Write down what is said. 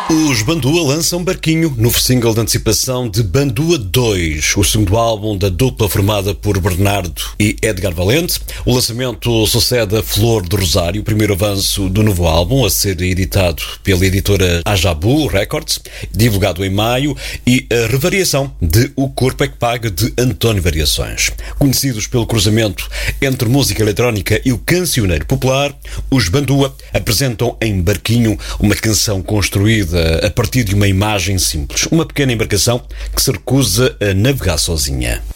Os Bandua lançam Barquinho, novo single de antecipação de Bandua 2, o segundo álbum da dupla formada por Bernardo e Edgar Valente. O lançamento sucede a Flor do Rosário, o primeiro avanço do novo álbum a ser editado pela editora Ajabu Records, divulgado em maio, e a revariação de O Corpo é que Paga, de António Variações. Conhecidos pelo cruzamento entre música eletrónica e o cancioneiro popular, os Bandua apresentam em Barquinho uma canção construída a partir de uma imagem simples, uma pequena embarcação que se recusa a navegar sozinha.